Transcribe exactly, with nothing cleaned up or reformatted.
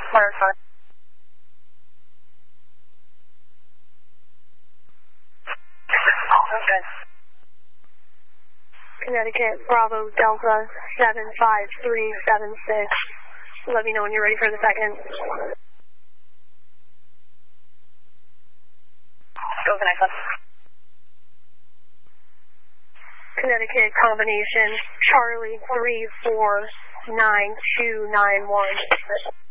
Water five. Okay. Connecticut, Bravo, Delta, seven five three seven six. Let me know when you're ready for the second. Go with the next one. Connecticut, combination, Charlie, three four nine two nine one.